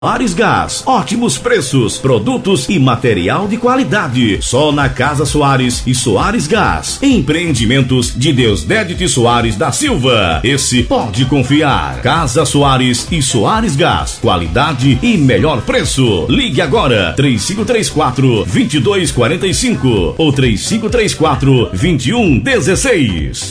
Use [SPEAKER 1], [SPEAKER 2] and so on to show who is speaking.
[SPEAKER 1] Soares Gás, ótimos preços, produtos e material de qualidade. Só na Casa Soares e Soares Gás. Empreendimentos de Deusdedit Soares da Silva. Esse pode confiar. Casa Soares e Soares Gás. Qualidade e melhor preço. Ligue agora. 3534-2245 ou 3534-2116.